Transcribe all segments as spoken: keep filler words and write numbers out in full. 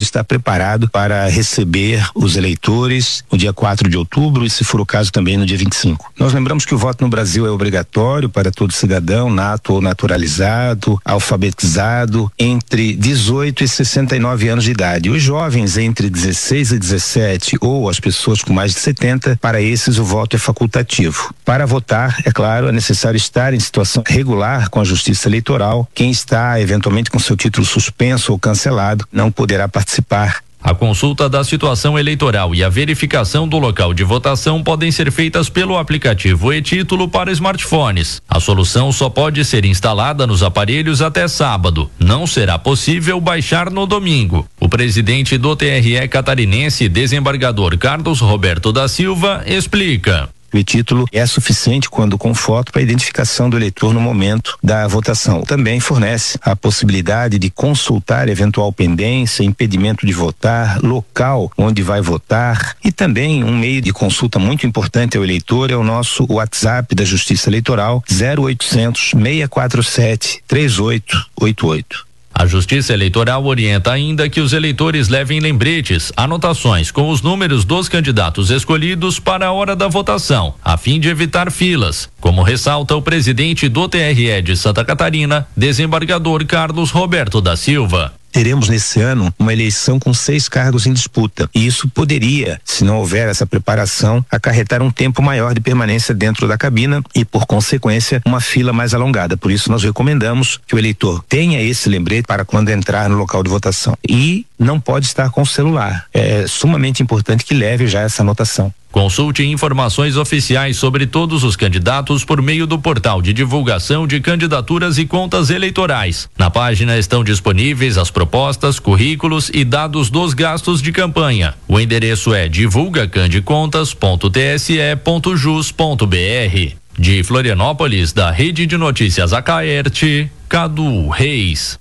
está preparado para receber os eleitores no dia quatro de outubro e, se for o caso, também no dia vinte e cinco. Nós lembramos que o voto no Brasil é obrigatório para todo cidadão, nato ou naturalizado, alfabetizado, entre dezoito e sessenta e nove anos de idade. Os jovens entre dezesseis e dezessete ou as pessoas com mais de setenta, para esses o voto é facultativo. Para votar, é claro, é necessário estar em situação regular com a Justiça Eleitoral. Quem está eventualmente com seu título suspenso ou cancelado não poderá participar. A consulta da situação eleitoral e a verificação do local de votação podem ser feitas pelo aplicativo e-Título para smartphones. A solução só pode ser instalada nos aparelhos até sábado. Não será possível baixar no domingo. O presidente do T R E catarinense, desembargador Carlos Roberto da Silva, explica. O e-título é suficiente quando com foto para identificação do eleitor no momento da votação. Também fornece a possibilidade de consultar eventual pendência, impedimento de votar, local onde vai votar, e também um meio de consulta muito importante ao eleitor é o nosso WhatsApp da Justiça Eleitoral zero oitocentos, seis quatro sete, três oito oito oito. A Justiça Eleitoral orienta ainda que os eleitores levem lembretes, anotações com os números dos candidatos escolhidos para a hora da votação, a fim de evitar filas, como ressalta o presidente do T R E de Santa Catarina, desembargador Carlos Roberto da Silva. Teremos nesse ano uma eleição com seis cargos em disputa, e isso poderia, se não houver essa preparação, acarretar um tempo maior de permanência dentro da cabina e, por consequência, uma fila mais alongada. Por isso, nós recomendamos que o eleitor tenha esse lembrete para quando entrar no local de votação. E não pode estar com o celular. É sumamente importante que leve já essa anotação. Consulte informações oficiais sobre todos os candidatos por meio do portal de divulgação de candidaturas e contas eleitorais. Na página estão disponíveis as propostas, currículos e dados dos gastos de campanha. O endereço é divulga candicontas ponto t s e ponto jus ponto b r. De Florianópolis, da Rede de Notícias Acaerte, Cadu Reis.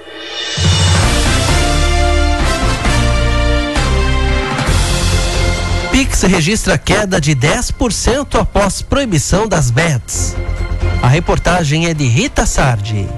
Pix registra queda de dez por cento após proibição das bets. A reportagem é de Rita Sardi.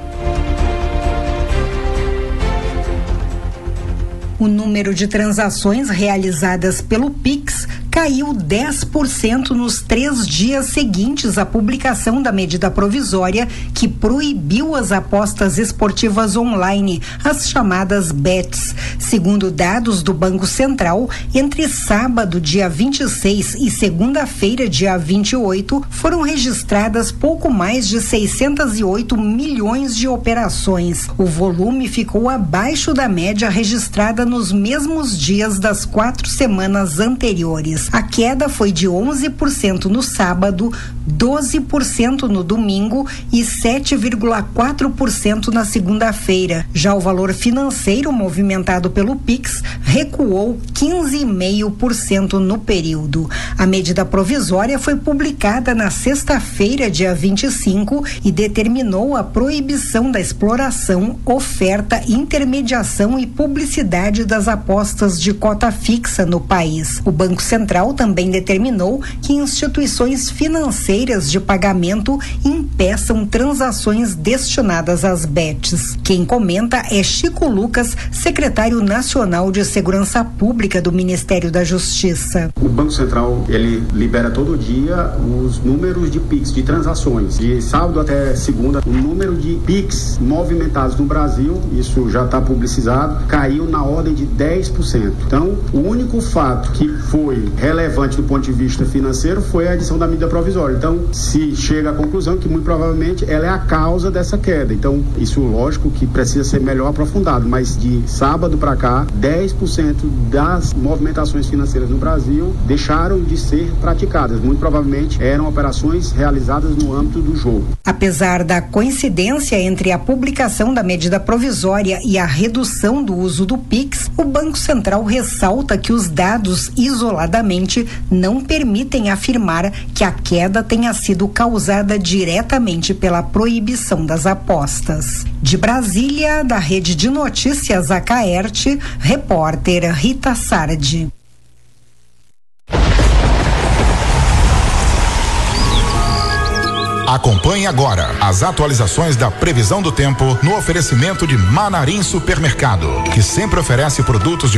O número de transações realizadas pelo Pix caiu dez por cento nos três dias seguintes à publicação da medida provisória que proibiu as apostas esportivas online, as chamadas bets. Segundo dados do Banco Central, entre sábado, dia vinte e seis, e segunda-feira, dia vinte e oito, foram registradas pouco mais de seiscentos e oito milhões de operações. O volume ficou abaixo da média registrada nos mesmos dias das quatro semanas anteriores. A queda foi de onze por cento no sábado, doze por cento no domingo e sete vírgula quatro por cento na segunda-feira. Já o valor financeiro movimentado pelo Pix recuou quinze vírgula cinco por cento no período. A medida provisória foi publicada na sexta-feira, dia vinte e cinco, e determinou a proibição da exploração, oferta, intermediação e publicidade das apostas de cota fixa no país. O Banco Central também determinou que instituições financeiras de pagamento impeçam transações destinadas às bets. Quem comenta é Chico Lucas, secretário nacional de Segurança Pública do Ministério da Justiça. O Banco Central, ele libera todo dia os números de Pix, de transações. De sábado até segunda, o número de Pix movimentados no Brasil, isso já está publicizado, caiu na ordem de dez por cento. Então, o único fato que foi relevante do ponto de vista financeiro foi a edição da medida provisória. Então, se chega à conclusão que muito provavelmente ela é a causa dessa queda. Então, isso lógico que precisa ser melhor aprofundado, mas de sábado para cá, dez por cento das movimentações financeiras no Brasil deixaram de ser praticadas. Muito provavelmente eram operações realizadas no âmbito do jogo. Apesar da coincidência entre a publicação da medida provisória e a redução do uso do Pix, o Banco Central ressalta que os dados isoladamente não permitem afirmar que a queda tenha sido causada diretamente pela proibição das apostas. De Brasília, da Rede de Notícias Acaerte, repórter Rita Sardi. Acompanhe agora as atualizações da previsão do tempo no oferecimento de Manarim Supermercado, que sempre oferece produtos de